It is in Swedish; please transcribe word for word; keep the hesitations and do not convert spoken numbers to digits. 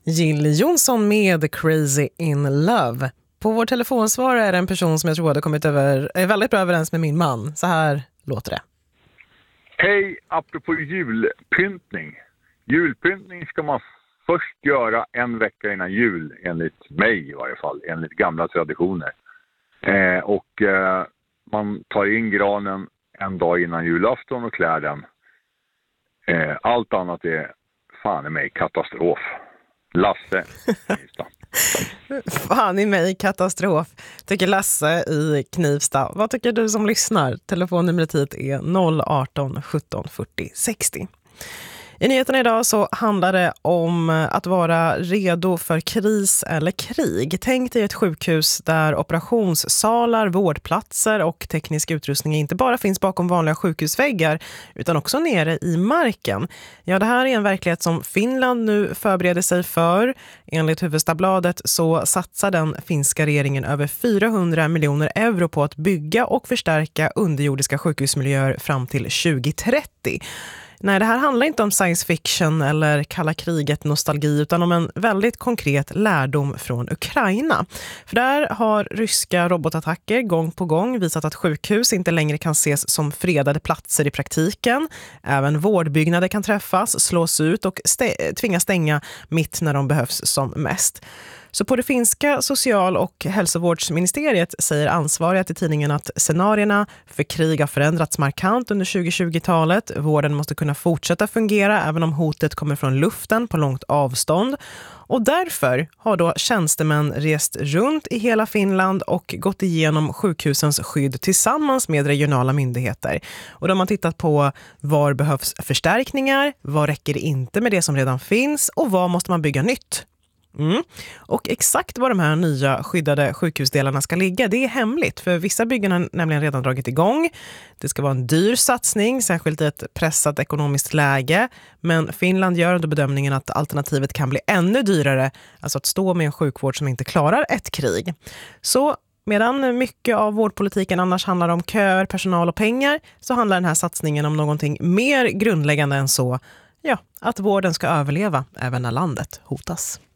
Jill Johnson med Crazy in Love. På vår telefonsvarare är det en person som jag tror hade kommit över, är väldigt bra överens med min man. Så här låter det. Hej, apropå julpyntning. Julpyntning ska man först göra en vecka innan jul, enligt mig i varje fall, enligt gamla traditioner. Eh, och eh, man tar in granen en dag innan julafton och klär den. Eh, allt annat är fan i mig katastrof. Lasse. Fan i mig katastrof, tycker Lasse i Knivsta. Vad tycker du som lyssnar? Telefonnumret hit är noll arton sjutton fyrtio sextio. I nyheterna idag så handlar det om att vara redo för kris eller krig. Tänk dig ett sjukhus där operationssalar, vårdplatser och teknisk utrustning inte bara finns bakom vanliga sjukhusväggar utan också nere i marken. Ja, det här är en verklighet som Finland nu förbereder sig för. Enligt Hufvudstadsbladet så satsar den finska regeringen över fyrahundra miljoner euro på att bygga och förstärka underjordiska sjukhusmiljöer fram till tjugo trettio. Nej, det här handlar inte om science fiction eller kalla kriget nostalgi utan om en väldigt konkret lärdom från Ukraina. För där har ryska robotattacker gång på gång visat att sjukhus inte längre kan ses som fredade platser i praktiken. Även vårdbyggnader kan träffas, slås ut och st- tvingas stänga mitt när de behövs som mest. Så på det finska social- och hälsovårdsministeriet säger ansvariga till tidningen att scenarierna för krig har förändrats markant under tjugohundratjugotalet. Vården måste kunna fortsätta fungera även om hotet kommer från luften på långt avstånd. Och därför har då tjänstemän rest runt i hela Finland och gått igenom sjukhusens skydd tillsammans med regionala myndigheter. Och de har tittat på var behövs förstärkningar, vad räcker det inte med det som redan finns och vad måste man bygga nytt. Mm. Och exakt var de här nya skyddade sjukhusdelarna ska ligga, det är hemligt för vissa byggen har nämligen redan dragit igång. Det ska vara en dyr satsning, särskilt i ett pressat ekonomiskt läge, men Finland gör under bedömningen att alternativet kan bli ännu dyrare, alltså att stå med en sjukvård som inte klarar ett krig. Så medan mycket av vårdpolitiken annars handlar om köer, personal och pengar, så handlar den här satsningen om någonting mer grundläggande än så. Ja, att vården ska överleva även när landet hotas.